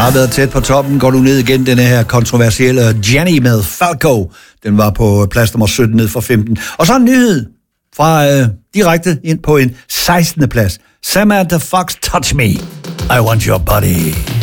Har været tæt på toppen. Går du ned igen, denne her kontroversielle Jenny med Falco. Den var på plads nummer 17 ned fra 15. Og så en nyhed fra direkte ind på en 16. plads. Samantha Fox, Touch Me. I Want Your Body.